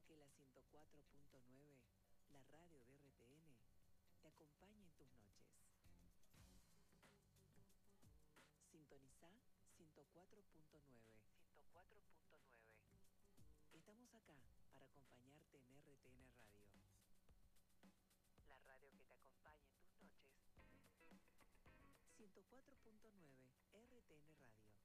que la 104.9, la radio de RTN, te acompañe en tus noches. Sintoniza 104.9. 104.9. Estamos acá para acompañarte en RTN Radio. La radio que te acompañe en tus noches. 104.9 RTN Radio.